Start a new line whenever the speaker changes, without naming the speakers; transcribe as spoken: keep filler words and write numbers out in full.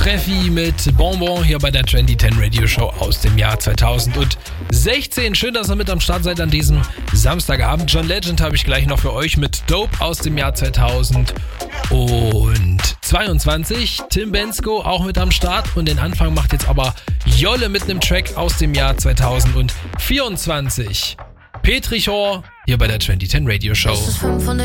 Treffi mit Bonbon hier bei der zwanzig zehn Radio Show aus dem Jahr zweitausendsechzehn. Schön, dass ihr mit am Start seid an diesem Samstagabend. John Legend habe ich gleich noch für euch mit Dope aus dem Jahr zweitausendzweiundzwanzig. Tim Bensko auch mit am Start und den Anfang macht jetzt aber Jolle mit einem Track aus dem Jahr zweitausendvierundzwanzig. Petrichor hier bei der zwanzig zehn Radio Show.